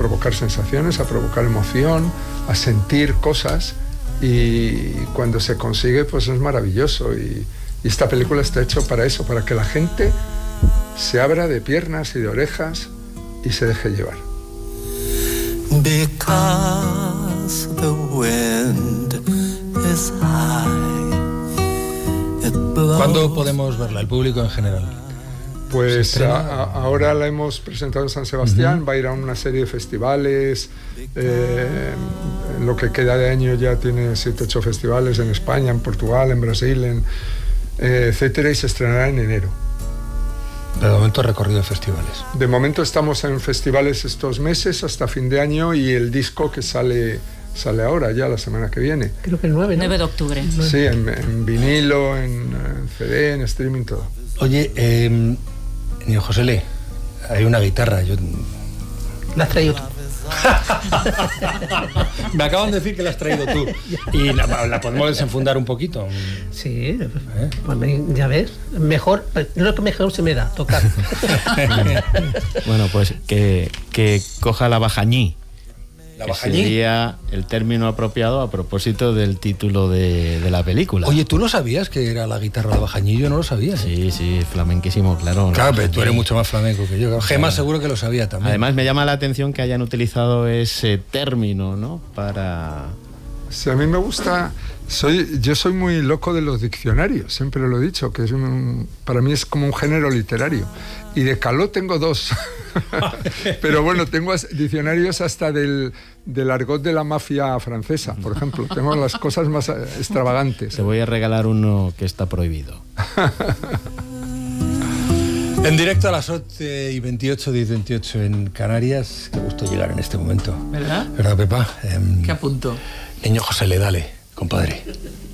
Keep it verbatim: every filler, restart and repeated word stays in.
provocar sensaciones, a provocar emoción, a sentir cosas, y cuando se consigue pues es maravilloso, y, y esta película está hecha para eso, para que la gente se abra de piernas y de orejas y se deje llevar. Because the wind is high, it blows. ¿Cuándo podemos verla, el público en general? Pues a, a, ahora la hemos presentado en San Sebastián, uh-huh. va a ir a una serie de festivales, eh, en lo que queda de año ya tiene siete ocho festivales en España, en Portugal, en Brasil, en, eh, etcétera, y se estrenará en enero. De momento recorrido de festivales. De momento estamos en festivales estos meses hasta fin de año, y el disco que sale sale ahora ya la semana que viene. Creo que el nueve, ¿no? nueve de octubre. Sí, en, en vinilo, en, en C D, en streaming, todo. Oye, eh, niño José Le, hay una guitarra. Yo... ¿La has traído tú? Me acaban de decir que la has traído tú. Y la, la podemos desenfundar un poquito. Sí, ¿eh? Pues ya ves. Mejor, no es que mejor se me da tocar. Bueno, pues que, que coja la bajañí. ¿La que bajañí? Sería el término apropiado a propósito del título de, de la película. Oye, ¿tú no sabías que era la guitarra de bajañí? Yo no lo sabía. Sí, sí, flamenquísimo, claro. Claro, pero tú eres mucho más flamenco que yo. Gemma claro. Seguro que lo sabía también. Además, me llama la atención que hayan utilizado ese término, ¿no? Para... Sí, a mí me gusta... Soy, yo soy muy loco de los diccionarios, siempre lo he dicho, que es un, para mí es como un género literario. Y de caló tengo dos. Pero bueno, tengo diccionarios hasta del, del argot de la mafia francesa, por ejemplo. Tengo las cosas más extravagantes. Te voy a regalar uno que está prohibido. En directo a las ocho y veintiocho, diez y veintiocho en Canarias. Qué gusto llegar en este momento. ¿Verdad? ¿Verdad, Pepa? Eh, ¿Qué apunto? Niño José Le, dale, compadre.